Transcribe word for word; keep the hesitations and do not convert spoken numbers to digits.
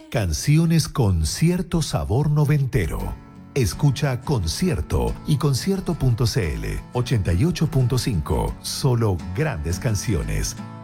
Canciones con cierto sabor noventero. Escucha Concierto y concierto punto c l ochenta y ocho punto cinco. Solo grandes canciones.